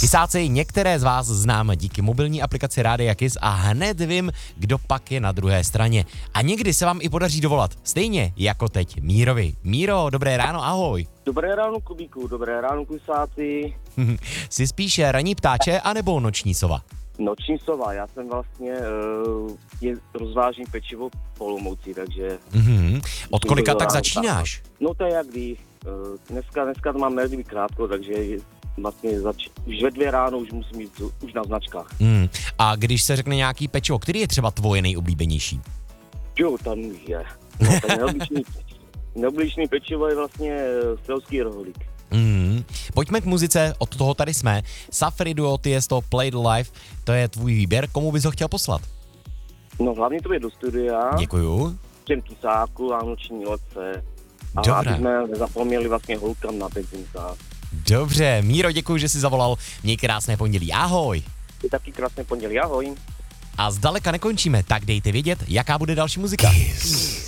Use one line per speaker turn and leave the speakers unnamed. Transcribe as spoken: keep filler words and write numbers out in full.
Kisáci, některé z vás znám díky mobilní aplikaci Rádia Kiss a hned vím, kdo pak je na druhé straně. A někdy se vám i podaří dovolat, stejně jako teď Mírovi. Míro, dobré ráno, ahoj.
Dobré ráno, Kubíku, dobré ráno, Kisáci.
Jsi spíše ranní ptáče anebo noční sova?
Noční sova, já jsem vlastně uh, je, rozvážím pečivo v Olomouci, takže...
Mm-hmm. Od kolika tak začínáš?
No to je jak kdy. Uh, dneska, dneska to mám merlivý krátko, takže vlastně zač- už ve dvě ráno už musím jít už na značkách.
Mm. A když se řekne nějaký pečivo, který je třeba tvoje nejoblíbenější?
Jo, tam je. No, ten neoblíbený, neoblíbený pečivo je vlastně strelský rohlík.
Mm. Pojďme k muzice, od toho tady jsme. Safri Duo, Tiesto, Play the Life, to je tvůj výběr, komu bys ho chtěl poslat?
No hlavně to je do studia.
Děkuju.
Těm Kisáku a noční letce. A
Dobré.
aby jsme nezapomněli vlastně holkám na benzinkách.
Dobře, Míro, děkuji, že jsi zavolal. Měj krásné pondělí, ahoj.
Je taky krásné pondělí, ahoj.
A zdaleka nekončíme, tak dejte vědět, jaká bude další muzika.
Kiss.